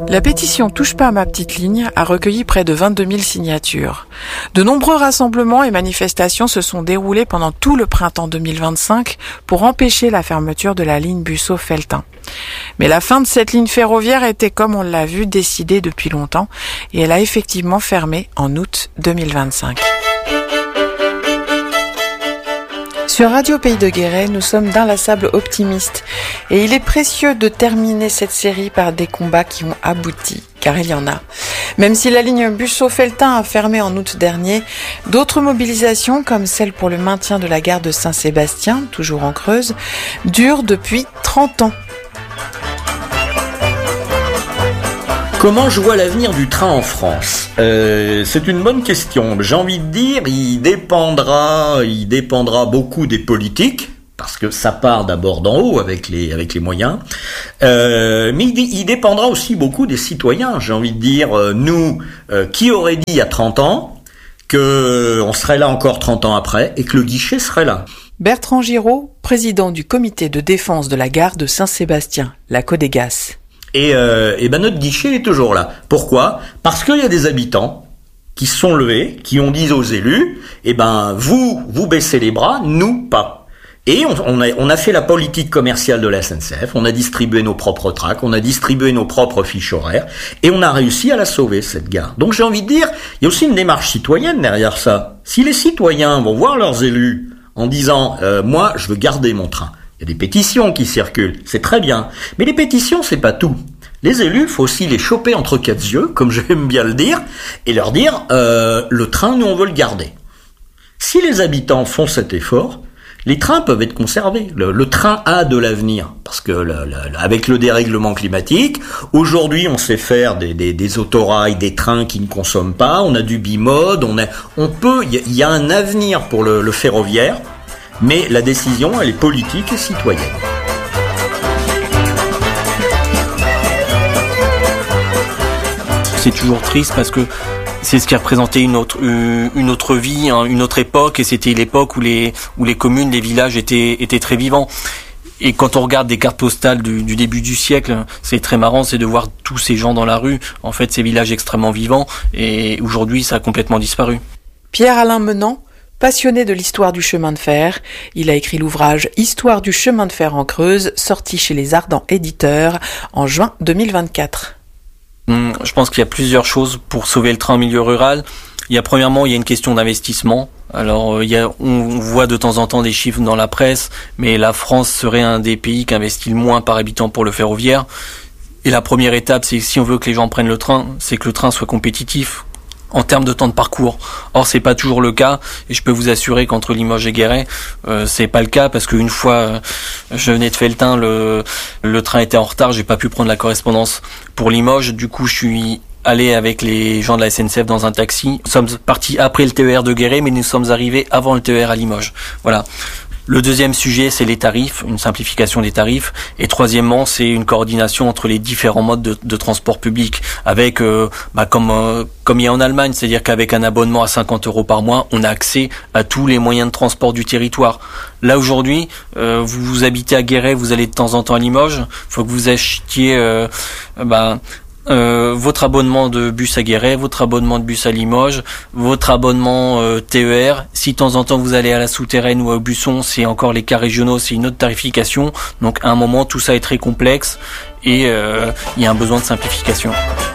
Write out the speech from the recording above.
La pétition Touche pas à ma petite ligne a recueilli près de 22 000 signatures. De nombreux rassemblements et manifestations se sont déroulés pendant tout le printemps 2025 pour empêcher la fermeture de la ligne Busseau-Felletin. Mais la fin de cette ligne ferroviaire était, comme on l'a vu, décidée depuis longtemps et elle a effectivement fermé en août 2025. Sur Radio Pays de Guéret, nous sommes d'inlassables optimistes et il est précieux de terminer cette série par des combats qui ont abouti, car il y en a. Même si la ligne Busseau-Felletin a fermé en août dernier, d'autres mobilisations, comme celle pour le maintien de la gare de Saint-Sébastien, toujours en Creuse, durent depuis 30 ans. Comment je vois l'avenir du train en France ? C'est une bonne question. J'ai envie de dire, il dépendra beaucoup des politiques, parce que ça part d'abord d'en haut avec les moyens. Mais il dépendra aussi beaucoup des citoyens. J'ai envie de dire, nous, qui aurait dit il y a 30 ans que on serait là encore 30 ans après et que le guichet serait là ? Bertrand Giraud, président du comité de défense de la gare de Saint-Sébastien, la Codégas. Et notre guichet est toujours là. Pourquoi ? Parce qu'il y a des habitants qui se sont levés, qui ont dit aux élus, vous baissez les bras, nous pas. Et on a fait la politique commerciale de la SNCF, on a distribué nos propres tracts, on a distribué nos propres fiches horaires, et on a réussi à la sauver, cette gare. Donc j'ai envie de dire, il y a aussi une démarche citoyenne derrière ça. Si les citoyens vont voir leurs élus en disant, moi je veux garder mon train, il y a des pétitions qui circulent, c'est très bien. Mais les pétitions, c'est pas tout. Les élus, faut aussi les choper entre quatre yeux, comme j'aime bien le dire, et leur dire, le train, nous, on veut le garder. Si les habitants font cet effort, les trains peuvent être conservés. Le train a de l'avenir, parce que avec le dérèglement climatique, aujourd'hui, on sait faire des autorails, des trains qui ne consomment pas, on a du bimode, il y a un avenir pour le ferroviaire. Mais la décision, elle est politique et citoyenne. C'est toujours triste parce que c'est ce qui a représenté une autre vie, une autre époque, et c'était l'époque où les communes, les villages étaient très vivants. Et quand on regarde des cartes postales du début du siècle, c'est très marrant, c'est de voir tous ces gens dans la rue, en fait, ces villages extrêmement vivants, et aujourd'hui, ça a complètement disparu. Pierre-Alain Menant, passionné de l'histoire du chemin de fer, il a écrit l'ouvrage « Histoire du chemin de fer en Creuse », sorti chez les Ardents Éditeurs en juin 2024. Je pense qu'il y a plusieurs choses pour sauver le train en milieu rural. Premièrement, il y a une question d'investissement. Alors, on voit de temps en temps des chiffres dans la presse, mais la France serait un des pays qui investit le moins par habitant pour le ferroviaire. Et la première étape, c'est que si on veut que les gens prennent le train, c'est que le train soit compétitif en termes de temps de parcours. Or, c'est pas toujours le cas, et je peux vous assurer qu'entre Limoges et Guéret, c'est pas le cas, parce qu'une fois, je venais de Felletin, le train était en retard, j'ai pas pu prendre la correspondance pour Limoges, du coup, je suis allé avec les gens de la SNCF dans un taxi. Nous sommes partis après le TER de Guéret, mais nous sommes arrivés avant le TER à Limoges. Voilà. Le deuxième sujet, c'est les tarifs, une simplification des tarifs. Et troisièmement, c'est une coordination entre les différents modes de transport public, avec comme il y a en Allemagne, c'est-à-dire qu'avec un abonnement à 50 € par mois, on a accès à tous les moyens de transport du territoire. Là aujourd'hui, vous habitez à Guéret, vous allez de temps en temps à Limoges, faut que vous achetiez votre abonnement de bus à Guéret, votre abonnement de bus à Limoges, votre abonnement TER. Si de temps en temps vous allez à la Souterraine ou à Busson, c'est encore les cars régionaux, c'est une autre tarification. Donc à un moment, tout ça est très complexe et il y a un besoin de simplification.